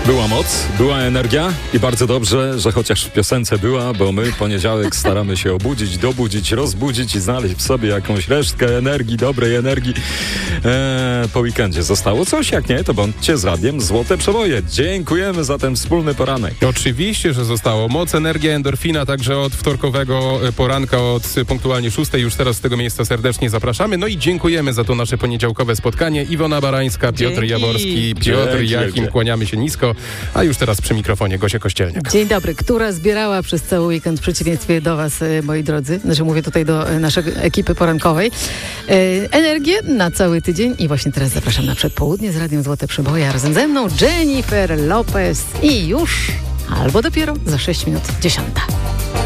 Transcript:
Była moc, była energia i bardzo dobrze, że chociaż w piosence była, bo my poniedziałek staramy się obudzić, dobudzić, rozbudzić i znaleźć w sobie jakąś resztkę energii, dobrej energii. Po weekendzie zostało coś, jak nie, to bądźcie z radiem Złote Przeboje. Dziękujemy za ten wspólny poranek. Oczywiście, że zostało. Moc, energia, endorfina, także od wtorkowego poranka, od punktualnie 6. Już teraz z tego miejsca serdecznie zapraszamy. No i dziękujemy za to nasze poniedziałkowe spotkanie. Iwona Barańska, Piotr Jaworski, Piotr Jachim, kłaniamy się nisko. A już teraz przy mikrofonie Gosia Kościelniak. Dzień dobry, która zbierała przez cały weekend w przeciwieństwie do was, moi drodzy, znaczy mówię tutaj do naszej ekipy porankowej, energię na cały tydzień i właśnie teraz zapraszam na przedpołudnie z Radiem Złote Przeboje, a razem ze mną Jennifer Lopez i już albo dopiero za 6 minut 10.